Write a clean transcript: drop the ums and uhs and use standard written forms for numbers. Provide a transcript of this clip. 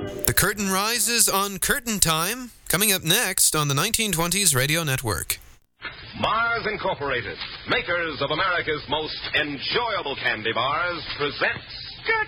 The curtain rises on Curtain Time, coming up next on the 1920s Radio Network. Mars Incorporated, makers of America's most enjoyable candy bars, presents